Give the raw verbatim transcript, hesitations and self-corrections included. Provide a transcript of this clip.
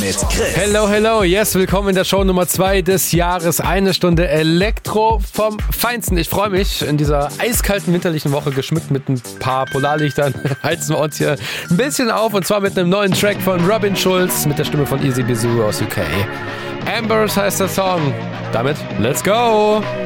mit Chris. Hello, hello, yes, willkommen in der Show Nummer zwei des Jahres. Eine Stunde Elektro vom Feinsten. Ich freue mich, in dieser eiskalten winterlichen Woche geschmückt mit ein paar Polarlichtern heizen wir uns hier ein bisschen auf, und zwar mit einem neuen Track von Robin Schulz mit der Stimme von Easy Bizou aus U K. Ambers heißt der Song. Damit, let's go!